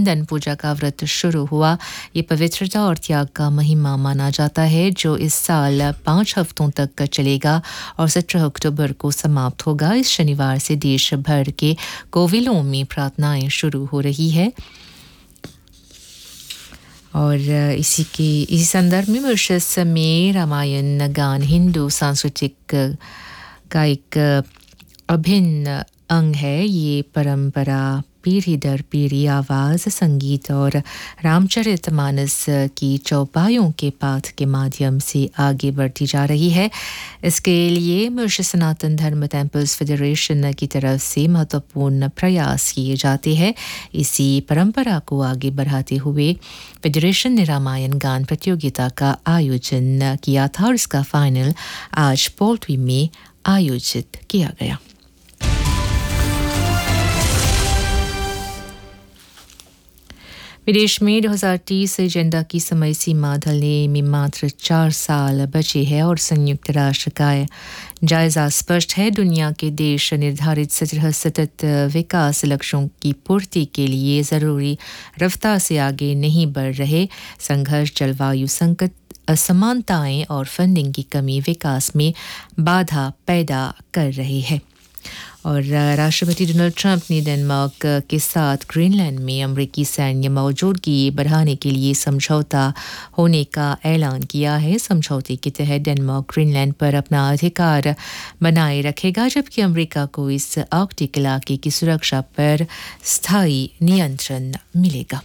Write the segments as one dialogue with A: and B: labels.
A: चंदन पूजा का व्रत शुरू हुआ। ये पवित्रता और त्याग का महिमा माना जाता है, जो इस साल 5 हफ्तों तक चलेगा और 17 अक्टूबर को समाप्त होगा। इस शनिवार से देश भर के कोविलों में प्रार्थनाएं शुरू हो रही है और इसी संदर्भ में मॉरिशस में रामायण गान हिंदू सांस्कृतिक का एक अभिन्न अंग है। ये परंपरा पीढ़ी दर पीढ़ी आवाज़, संगीत और रामचरितमानस की चौपाइयों के पाठ के माध्यम से आगे बढ़ती जा रही है। इसके लिए मॉरिशस सनातन धर्म टेम्पल्स फेडरेशन की तरफ से महत्वपूर्ण प्रयास किए जाते हैं। इसी परंपरा को आगे बढ़ाते हुए फेडरेशन ने रामायण गान प्रतियोगिता का आयोजन किया था और इसका फाइनल आज पोल्ट्री में आयोजित किया गया। विदेश में 2030 एजेंडा की समय सीमा ढलने में मात्र 4 साल बचे हैं और संयुक्त राष्ट्र का जायजा स्पष्ट है। दुनिया के देश निर्धारित 17 सतत विकास लक्ष्यों की पूर्ति के लिए ज़रूरी रफ्तार से आगे नहीं बढ़ रहे। संघर्ष, जलवायु संकट, असमानताएं और फंडिंग की कमी विकास में बाधा पैदा कर रही है। और राष्ट्रपति डोनाल्ड ट्रंप ने डेनमार्क के साथ ग्रीनलैंड में अमेरिकी सैन्य मौजूदगी बढ़ाने के लिए समझौता होने का ऐलान किया है। समझौते के तहत डेनमार्क ग्रीनलैंड पर अपना अधिकार बनाए रखेगा, जबकि अमेरिका को इस आर्कटिक इलाके की सुरक्षा पर स्थायी नियंत्रण मिलेगा।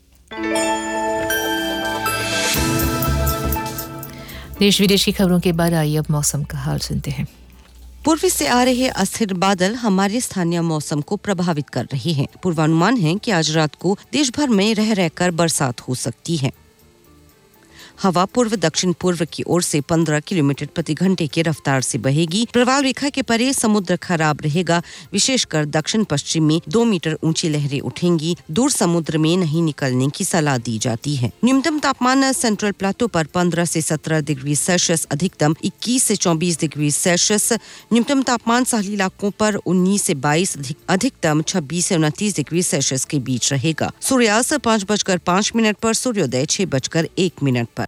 A: देश विदेश की खबरों के बाद आइए अब मौसम का हाल सुनते हैं।
B: पूर्वी से आ रहे अस्थिर बादल हमारे स्थानीय मौसम को प्रभावित कर रहे हैं। पूर्वानुमान है कि आज रात को देश भर में रह रहकर बरसात हो सकती है। हवा पूर्व दक्षिण पूर्व की ओर से 15 किलोमीटर प्रति घंटे की रफ्तार से बहेगी। प्रवाल रेखा के परे समुद्र खराब रहेगा। विशेषकर दक्षिण पश्चिम में 2 मीटर ऊंची लहरें उठेंगी। दूर समुद्र में नहीं निकलने की सलाह दी जाती है। न्यूनतम तापमान सेंट्रल प्लाटो पर 15 से 17 डिग्री सेल्सियस, अधिकतम 21 से 24 डिग्री सेल्सियस। न्यूनतम तापमान साहली इलाकों पर 19 से 22, अधिकतम 26 से 29 डिग्री सेल्सियस के बीच रहेगा। सूर्यास्त 5:05 पर, सूर्योदय 6:01 पर।